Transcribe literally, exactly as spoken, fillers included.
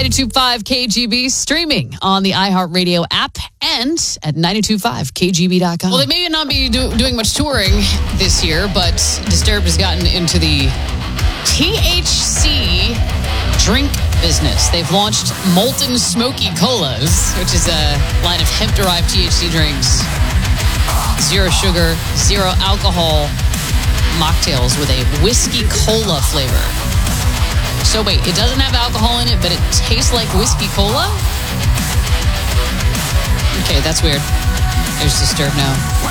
ninety-two point five K G B, streaming on the iHeartRadio app and at nine two five K G B dot com. Well, they may not be do- doing much touring this year, but Disturbed has gotten into the T H C drink business. They've launched Molten Smoky Colas, which is a line of hemp-derived T H C drinks. Zero sugar, zero alcohol mocktails with a whiskey cola flavor. So wait, it doesn't have alcohol in it, but it tastes like whiskey cola? Okay, that's weird. There's Disturbed now.